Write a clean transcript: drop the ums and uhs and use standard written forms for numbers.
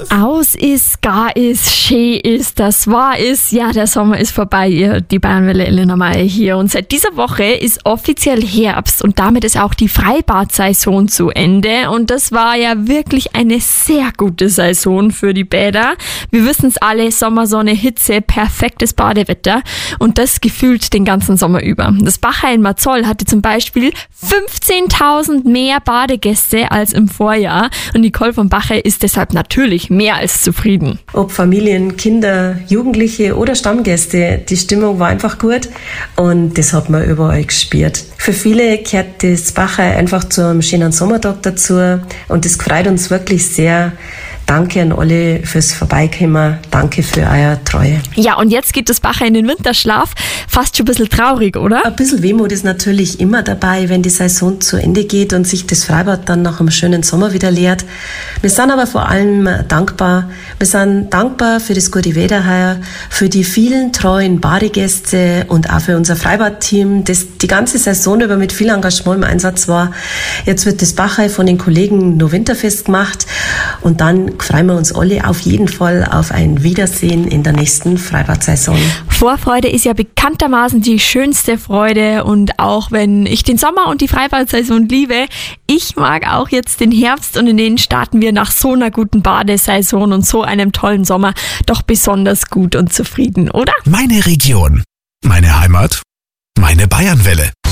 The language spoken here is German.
Aus ist, gar ist, schön ist, das wahr ist. Ja, der Sommer ist vorbei, die Bayernwelle Elena Meyer hier. Und seit dieser Woche ist offiziell Herbst und damit ist auch die Freibad-Saison zu Ende. Und das war ja wirklich eine sehr gute Saison für die Bäder. Wir wissen es alle, Sommer, Sonne, Hitze, perfektes Badewetter. Und das gefühlt den ganzen Sommer über. Das Bacher in Marzol hatte zum Beispiel 15.000 mehr Badegäste als im Vorjahr. Und Nicole von Bacher ist deshalb natürlich mehr als zufrieden. Ob Familien, Kinder, Jugendliche oder Stammgäste, die Stimmung war einfach gut und das hat man überall gespürt. Für viele gehört das Bacher einfach zu einem schönen Sommertag dazu und das freut uns wirklich sehr. Danke an alle fürs Vorbeikommen. Danke für eure Treue. Ja, und jetzt geht das Bacher in den Winterschlaf. Fast schon ein bisschen traurig, oder? Ein bisschen Wehmut ist natürlich immer dabei, wenn die Saison zu Ende geht und sich das Freibad dann nach einem schönen Sommer wieder leert. Wir sind aber vor allem dankbar. Wir sind dankbar für das gute Wetter heuer, für die vielen treuen Badegäste und auch für unser Freibadteam, das die ganze Saison über mit viel Engagement im Einsatz war. Jetzt wird das Bacher von den Kollegen noch winterfest gemacht und dann freuen wir uns alle auf jeden Fall auf ein Wiedersehen in der nächsten Freibad-Saison. Vorfreude ist ja bekanntermaßen die schönste Freude und auch wenn ich den Sommer und die Freibad-Saison liebe, ich mag auch jetzt den Herbst und in den starten wir nach so einer guten Badesaison und so einem tollen Sommer doch besonders gut und zufrieden, oder? Meine Region, meine Heimat, meine Bayernwelle.